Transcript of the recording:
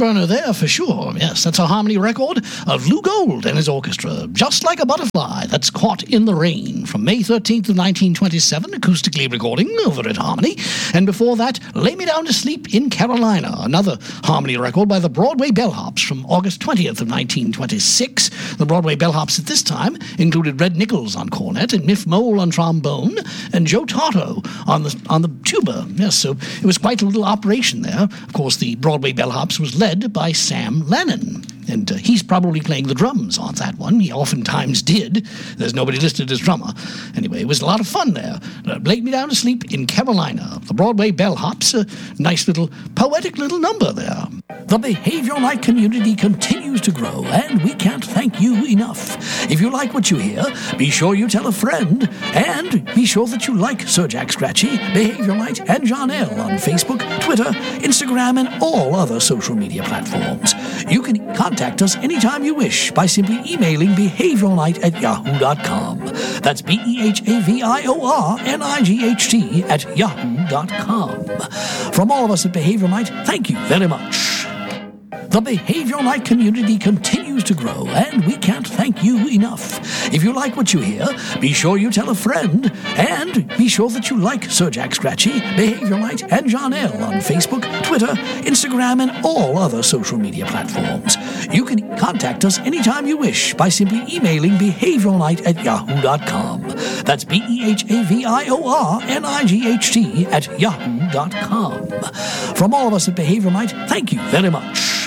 burner there for sure. Yes, that's a harmony record of Lou Gold and his orchestra. Just Like a Butterfly, that's Caught in the Rain, from May 13th of 1927, acoustically recording over at Harmony. And before that, Lay Me Down to Sleep in Carolina, another harmony record by the Broadway Bellhops from August 20th of 1926. The Broadway Bellhops at this time included Red Nichols on cornet and Miff Mole on trombone and Joe Tarto on the tuba. Yes, so it was quite a little operation there. Of course, the Broadway Bellhops was led by Sam Lennon. And he's probably playing the drums on that one. He oftentimes did. There's nobody listed as drummer. Anyway, it was a lot of fun there. Lay Me Down to Sleep in Carolina. The Broadway Bellhops, a nice little, poetic little number there. The Behavioral Night community continues to grow, and we can't thank you enough. If you like what you hear, be sure you tell a friend, and be sure that you like Sir Jack Scratchy, Behavioral Night, and John L. on Facebook, Twitter, Instagram, and all other social media platforms. You can contact us anytime you wish by simply emailing behavioralnight@yahoo.com. That's behavioralnight@yahoo.com. From all of us at Behavioral Night, thank you very much. The Behavioral Night community continues to grow, and we can't thank you enough. If you like what you hear, be sure you tell a friend, and be sure that you like Sir Jack Scratchy, Behavioral Night, and John L. on Facebook, Twitter, Instagram, and all other social media platforms. You can contact us anytime you wish by simply emailing behavioralnight@yahoo.com. That's behavioralnight@yahoo.com. From all of us at Behavioral Night, thank you very much.